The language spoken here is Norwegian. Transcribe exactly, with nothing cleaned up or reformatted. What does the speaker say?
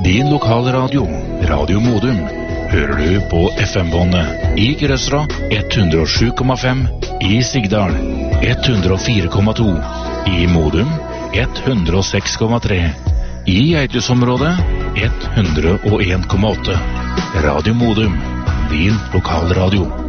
din lokalradio, Radio Modum, hører du på F M-båndet i Grøsra ett hundre sju komma fem, i Sigdal ett hundre fire komma to, i Modum ett hundre seks komma tre, i Eitusområdet ett hundre en komma åtte. Radio Modum, din lokalradio.